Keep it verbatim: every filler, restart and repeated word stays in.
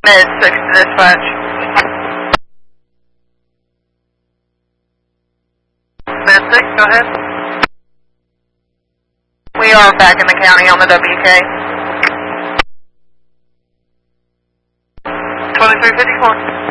Med six to dispatch. Med six, go ahead. We are back in the county on the W K. twenty-three fifty-four.